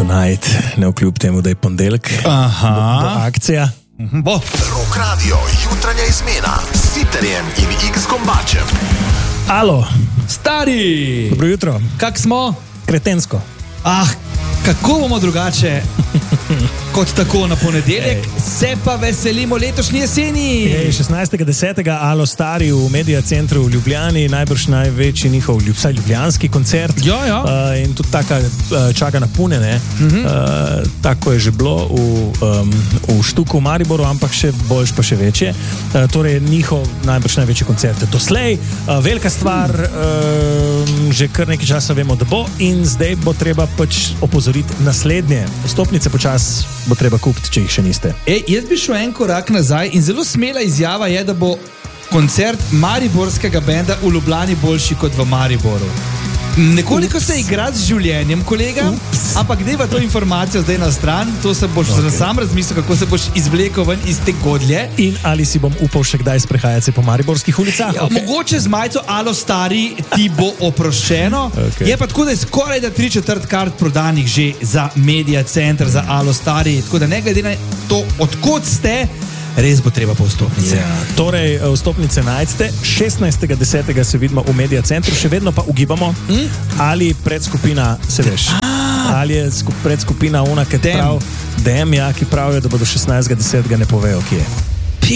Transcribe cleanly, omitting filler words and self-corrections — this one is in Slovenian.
tonight, ne vkljub temu, da je ponedeljek. Bo akcija. Bo. Rock Radio, jutranja izmena s Siterjem in X-Kombačem. Alo, Stari! dobro jutro. Kak smo? Kretensko. Kako bomo drugače kot tako na ponedeljek? Se pa veselimo letošnji jeseni. 16.10. Alo Stari v Media Centru v Ljubljani, najbrž največji njihov vsaj ljubljanski koncert. Ja. In tudi taka čaka na pune, ne? Tako je že bilo v Štuku v Mariboru, ampak še boljš pa še večje. Torej njihov najbrž največji koncert doslej. Velika stvar, že kar nekaj časa vemo, da bo, in zdaj bo treba pač opozoriti naslednje. Vstopnice počas bo treba kupiti, če jih še niste. Jaz bi šel en korak nazaj in zelo smela izjava je, da bo koncert mariborskega benda v Ljubljani boljši kot v Mariboru. Nekoliko se igra z življenjem, kolega, ampak dejva to informacijo zdaj na stran, to se boš sam razmislil, kako se boš izvlekel ven iz te godlje. In ali si bom upal še kdaj sprehajati se po mariborskih ulicah? Ja, mogoče z majico Alo Stari ti bo oproščeno. Je pa tako, da je skoraj da 3/4 kart prodanih že za Media Center, za Alo Stari, tako da ne glede na to, odkot ste, res bo treba po vstopnice. Ja, torej, vstopnice najdete. 16.10. se vidimo v Media Centru, še vedno pa ugibamo, ali predskupina, se veš, ali je predskupina ona, ki pravijo, da bodo 16.10. ne povejo, kje je.